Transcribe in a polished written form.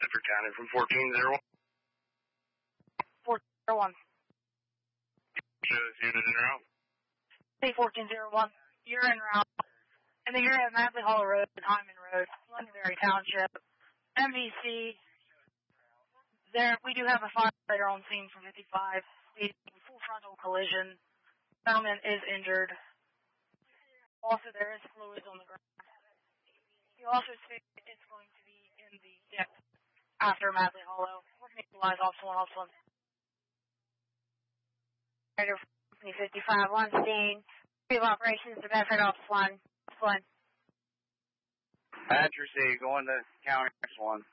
Bedford County from 1401. 1401. Shows unit en route. C1401. You're en route. In the area of Madley Hollow Road and Hyman Road, Londonderry Township. MVC. There, we do have a firefighter on scene from 55. Full frontal collision. Gentleman is injured. Also, there is fluids on the ground. He also stated it's going to be in the depth after Madley Hollow. We're going to equalize Officer 1, Officer 1. Company 55 on scene. Field operations to Bedford, Officer 1. Accuracy, going to county next one.